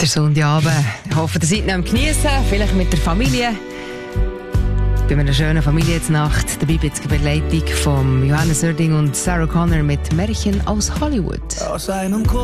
Sonntagabend. Ich hoffe, ihr seid noch am Geniessen, vielleicht mit der Familie. Bei einer schönen Familiennacht. Dabei bin ich in Begleitung von Johannes Oerding und Sarah Connor mit Märchen aus Hollywood. Aus einem